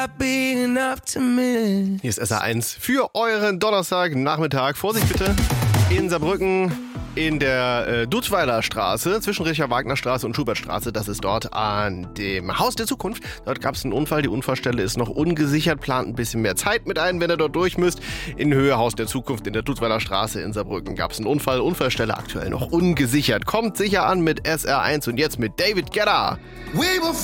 Hier ist SR1 für euren Donnerstagnachmittag. Vorsicht bitte, in Saarbrücken in der Dutzweiler Straße, zwischen Richard-Wagner-Straße und Schubertstraße. Das ist dort an dem Haus der Zukunft. Dort gab es einen Unfall. Die Unfallstelle ist noch ungesichert. Plant ein bisschen mehr Zeit mit ein, wenn ihr dort durch müsst. In Höhe Haus der Zukunft in der Dutzweiler Straße in Saarbrücken gab es einen Unfall. Unfallstelle aktuell noch ungesichert. Kommt sicher an mit SR1 und jetzt mit David Guetta.